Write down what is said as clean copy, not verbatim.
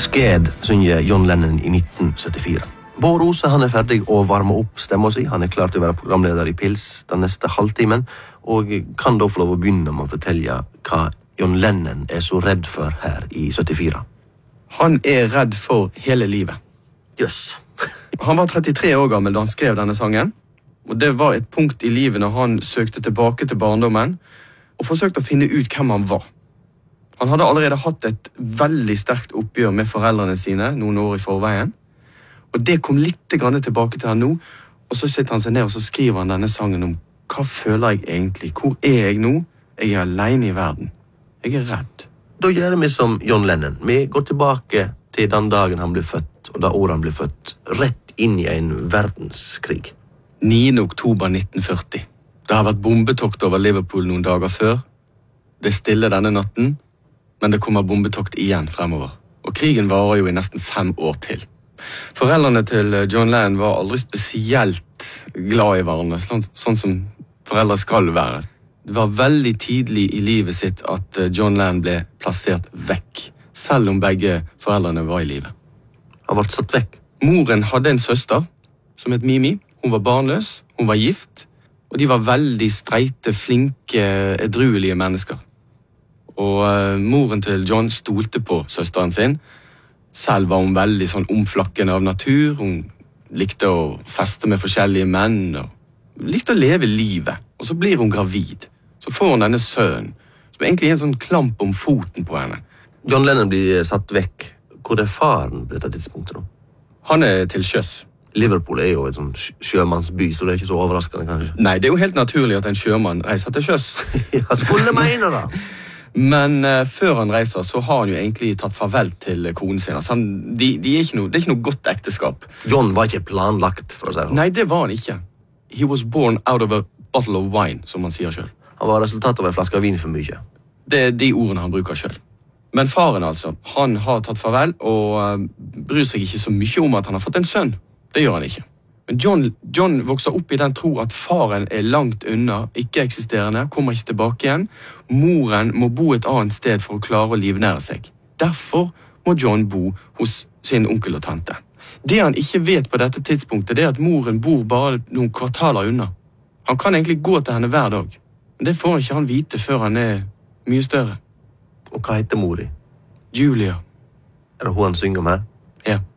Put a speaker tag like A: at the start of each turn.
A: Scared synger John Lennon i 1974. Bård Rose han ferdig å varme opp stemmen sin. Han klar til å være programleder i Pils den neste halvtimen, og kan da få lov å begynne med å fortelle hva John Lennon så redd for her i 74.
B: Han redd for hele livet.
A: Jøss.
B: Han var 33 år gammel da han skrev denne sangen, og det var et punkt i livet når han søkte tilbake til barndommen og forsøkte å finne ut hvem han var. Han hadde allerede hatt et veldig sterkt oppgjør med foreldrene sine noen år i forveien, og det kom litt grann tilbake til han nå, og så sitter han seg ned og så skriver han denne sangen om hva føler jeg egentlig, hvor jeg nå? Jeg alene i verden. Jeg redd.
A: Da gjør vi som John Lennon. Vi går tilbake til den dagen han ble født, og da året han ble født, rett inn i en verdenskrig.
B: 9. oktober 1940. Det har vært bombetokt over Liverpool noen dager før. Det stille denne natten, men det kommer bombetokt igjen fremover. Og krigen varer jo i nesten 5 år til. Foreldrene til John Lennon var aldri spesielt glad i hverandre, sånn som foreldre skal være. Det var veldig tidlig i livet sitt at John Lennon ble plassert vekk, selv om begge foreldrene var i livet.
A: Han ble satt vekk.
B: Moren hadde en søster som het Mimi. Hun var barnløs, hun var gift, og de var veldig streite, flinke, edruelige mennesker. Og moren til John stolte på søsteren sin. Selv var hun veldig sånn omflakkende av natur. Hun likte å feste med forskjellige menn, og likte å leve livet. Og så blir hun gravid. Så får hun denne sønnen, som egentlig en sånn klamp om foten på henne.
A: John Lennon blir satt vekk. Hvor faren på dette tidspunktet da?
B: Han til sjøs.
A: Liverpool jo et sånn sjømannsby, så det ikke så overraskende kanskje.
B: Nei, det jo helt naturlig at en sjømann reiser til sjøs.
A: Ja, skulle mene da.
B: Men før han reiser, så har han jo egentlig tatt farvel til konen sin. Altså, det er ikke noe godt ekteskap.
A: John var ikke planlagt, for å si det.
B: Nei, det var han ikke. He was born out of a bottle of wine, som han sier selv.
A: Han var resultatet av en flaske vin for mye.
B: Det de ordene han bruker selv. Men faren altså, han har tatt farvel og bryr seg ikke så mye om at han har fått en sønn. Det gjør han ikke. Men John vokser opp i den tro at faren langt unna, ikke eksisterende, kommer ikke tilbake igjen. Moren må bo et annet sted for å klare å livnære seg. Derfor må John bo hos sin onkel og tante. Det han ikke vet på dette tidspunktet, det at moren bor bare noen kvartaler unna. Han kan egentlig gå til henne hver dag, men det får ikke han vite før han mye større.
A: Og hva heter mor di?
B: Julia.
A: Det hun han synger om her?
B: Ja.